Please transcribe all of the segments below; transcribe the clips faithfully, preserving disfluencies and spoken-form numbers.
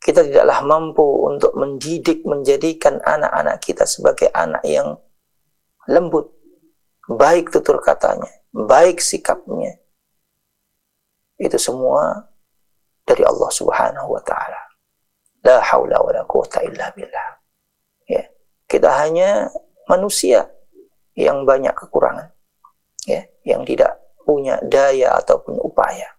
kita tidaklah mampu untuk mendidik, menjadikan anak-anak kita sebagai anak yang lembut, baik tutur katanya, baik sikapnya, itu semua dari Allah Subhanahu wa ta'ala. La haula wa la quwata illa billah. Ya, kita hanya manusia yang banyak kekurangan, ya, yang tidak punya daya ataupun upaya.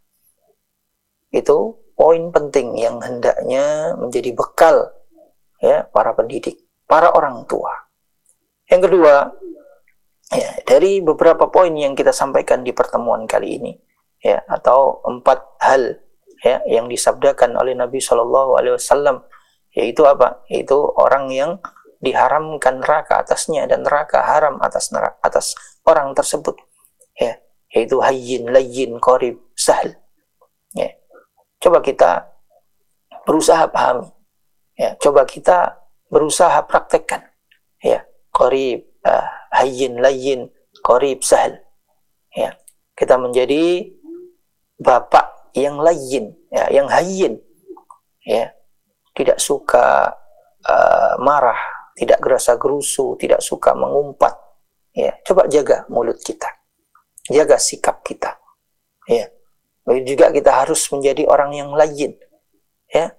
Itu poin penting yang hendaknya menjadi bekal, ya, para pendidik, para orang tua. Yang kedua, ya, dari beberapa poin yang kita sampaikan di pertemuan kali ini, ya, atau empat hal, ya, yang disabdakan oleh Nabi Shallallahu Alaihi Wasallam, yaitu apa? Yaitu orang yang diharamkan neraka atasnya dan neraka haram atas neraka, atas orang tersebut, ya, yaitu hayyin, layyin, qarib, sahl. Ya. Coba kita berusaha pahami, ya, coba kita berusaha praktekkan, ya, qarib, uh, hayyin, layyin, qarib, sahl. Ya, kita menjadi bapak yang layyin, ya, yang hayyin, ya, tidak suka uh, marah, tidak gerasa-gerusu, tidak suka mengumpat. Ya, coba jaga mulut kita, jaga sikap kita. Ya, juga kita harus menjadi orang yang layyin, ya,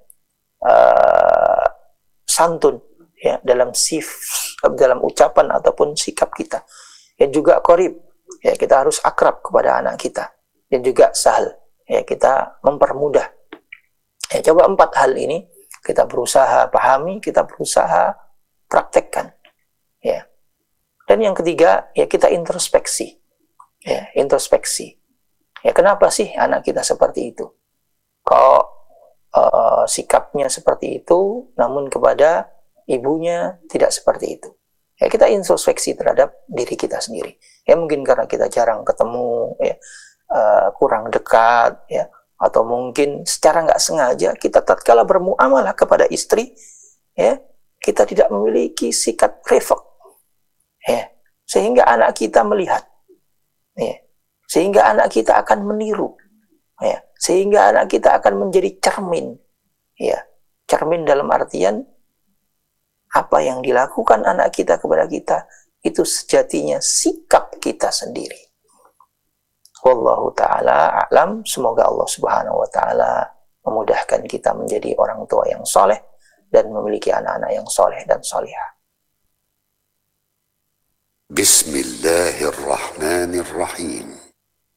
uh, santun, ya, dalam sif, dalam ucapan ataupun sikap kita. Dan juga qarib, ya, kita harus akrab kepada anak kita. Dan juga sahl, ya, kita mempermudah. Ya, coba empat hal ini kita berusaha pahami, kita berusaha praktekkan, ya. Dan yang ketiga, ya, kita introspeksi, ya, introspeksi. Ya, kenapa sih anak kita seperti itu? Kok uh, sikapnya seperti itu, namun kepada ibunya tidak seperti itu? Ya, kita introspeksi terhadap diri kita sendiri. Ya, mungkin karena kita jarang ketemu, ya, uh, kurang dekat, ya, atau mungkin secara nggak sengaja kita tatkala bermuamalah kepada istri, ya, kita tidak memiliki sikap rifq, ya, sehingga anak kita melihat, ya, sehingga anak kita akan meniru, ya, sehingga anak kita akan menjadi cermin, ya, cermin dalam artian apa yang dilakukan anak kita kepada kita itu sejatinya sikap kita sendiri. Wallahu ta'ala a'lam. Semoga Allah Subhanahu wa ta'ala memudahkan kita menjadi orang tua yang soleh dan memiliki anak-anak yang soleh dan solihah. Bismillahirrahmanirrahim.